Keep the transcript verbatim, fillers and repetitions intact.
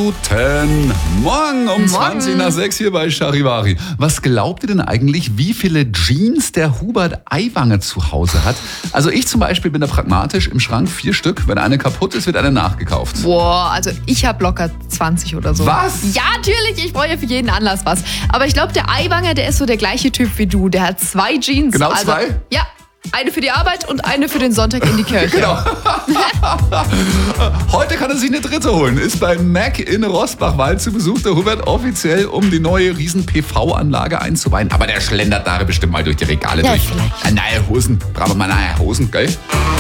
Guten Morgen um Morgen. zwanzig nach sechs hier bei Charivari. Was glaubt ihr denn eigentlich, wie viele Jeans der Hubert Aiwanger zu Hause hat? Also ich zum Beispiel bin da pragmatisch, im Schrank vier Stück. Wenn eine kaputt ist, wird eine nachgekauft. Boah, also ich habe locker zwanzig oder so. Was? Ja, natürlich, ich brauche ja für jeden Anlass was. Aber ich glaube, der Aiwanger, der ist so der gleiche Typ wie du. Der hat zwei Jeans. Genau also, zwei? Ja, eine für die Arbeit und eine für den Sonntag in die Kirche. Genau. Heute kann er sich eine dritte holen. Ist bei Mac in Rosbachwald zu Besuch. Der Hubert offiziell, um die neue riesen-P V-Anlage einzuweihen. Aber der schlendert da bestimmt mal durch die Regale Ja, durch. vielleicht. Neue Hosen. Brauchen wir mal neue Hosen, gell?